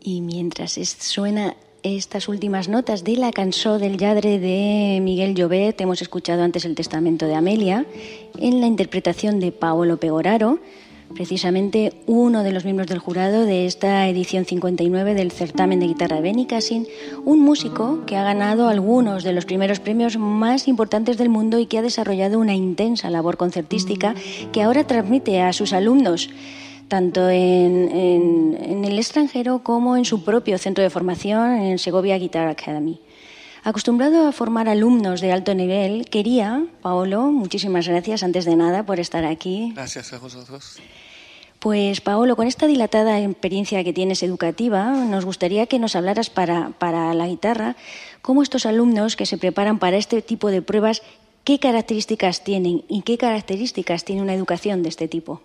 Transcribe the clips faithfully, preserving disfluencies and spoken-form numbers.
Y mientras es, suena estas últimas notas de la cançó del lladre de Miguel Llobet, hemos escuchado antes el testamento de Amelia, en la interpretación de Paolo Pegoraro, precisamente uno de los miembros del jurado de esta edición cincuenta y nueve del certamen de guitarra de Benicàssim, un músico que ha ganado algunos de los primeros premios más importantes del mundo y que ha desarrollado una intensa labor concertística que ahora transmite a sus alumnos, tanto en, en, en el extranjero como en su propio centro de formación, en Segovia Guitar Academy. Acostumbrado a formar alumnos de alto nivel, quería, Paolo, muchísimas gracias antes de nada por estar aquí. Gracias a vosotros. Pues Paolo, con esta dilatada experiencia que tienes educativa, nos gustaría que nos hablaras para, para la guitarra, cómo estos alumnos que se preparan para este tipo de pruebas, qué características tienen y qué características tiene una educación de este tipo.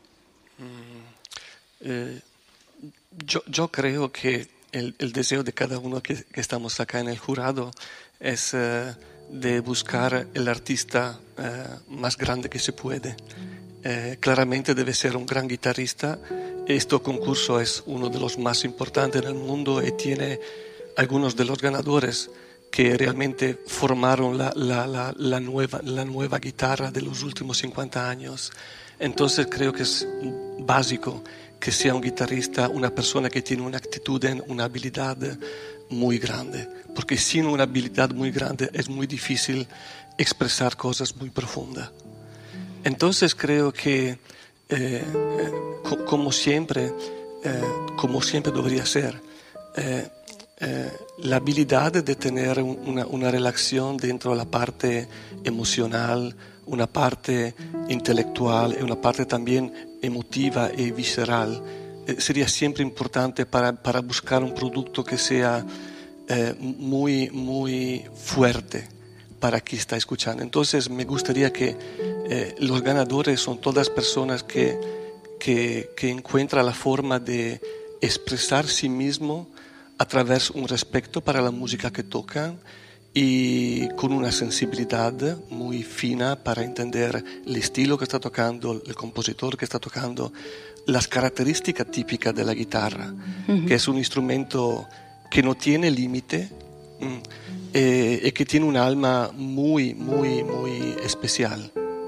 Mm, eh, yo, yo creo que El, el deseo de cada uno que, que estamos acá en el jurado es uh, de buscar el artista uh, más grande que se puede. Uh, claramente debe ser un gran guitarrista. Este concurso es uno de los más importantes en el mundo y tiene algunos de los ganadores que realmente formaron la, la, la, la, nueva, la nueva guitarra de los últimos cincuenta años. Entonces creo que es básico que sea un guitarrista, una persona que tiene una actitud, una habilidad muy grande, porque sin una habilidad muy grande es muy difícil expresar cosas muy profundas. Entonces creo que, eh, co como siempre, eh, como siempre debería ser, eh, eh, la habilidad de tener una, una relación dentro de la parte emocional, una parte intelectual y una parte también emotiva y visceral, eh, sería siempre importante para, para buscar un producto que sea eh, muy, muy fuerte para quien está escuchando. Entonces me gustaría que eh, los ganadores son todas personas que, que, que encuentran la forma de expresar sí mismo a través de un respeto para la música que tocan y con una sensibilidad muy fina para entender el estilo que está tocando, el compositor que está tocando, las características típicas de la guitarra, uh-huh. que es un instrumento que no tiene límite eh, y que tiene un alma muy, muy, muy especial.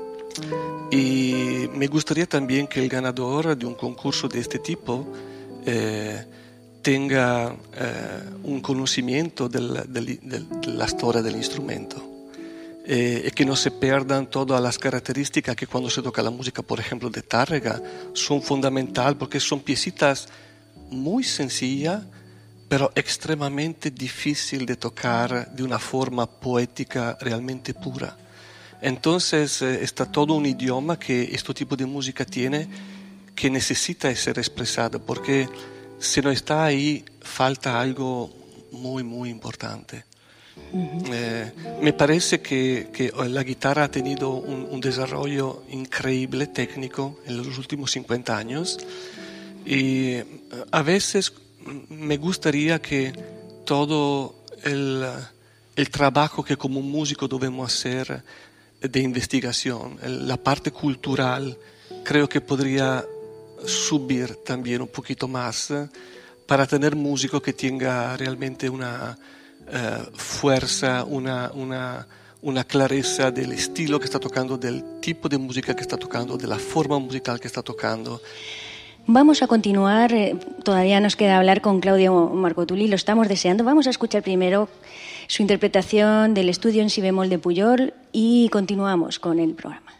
Y me gustaría también que el ganador de un concurso de este tipo eh, tenga eh, un conocimiento del, del, del, de la historia del instrumento eh, y que no se pierdan todas las características que cuando se toca la música, por ejemplo, de Tárrega, son fundamentales porque son piecitas muy sencillas, pero extremadamente difíciles de tocar de una forma poética realmente pura. Entonces eh, está todo un idioma que este tipo de música tiene que necesita ser expresado, porque si no está ahí, falta algo muy, muy importante. Uh-huh. Eh, me parece que, que la guitarra ha tenido un, un desarrollo increíble técnico en los últimos cincuenta años y a veces me gustaría que todo el, el trabajo que como músico debemos hacer de investigación, la parte cultural, creo que podría subir también un poquito más para tener músico que tenga realmente una uh, fuerza, una, una, una clareza del estilo que está tocando, del tipo de música que está tocando, de la forma musical que está tocando. Vamos a continuar, eh, todavía nos queda hablar con Claudio Marcotuli, lo estamos deseando. Vamos a escuchar primero su interpretación del estudio en si bemol de Pujol y continuamos con el programa.